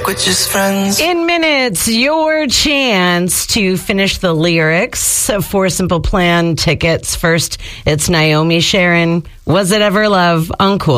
we're just friends. In minutes, your chance to finish the lyrics for Simple Plan tickets. First, it's Naomi Sharon. Was It Ever Love on Cool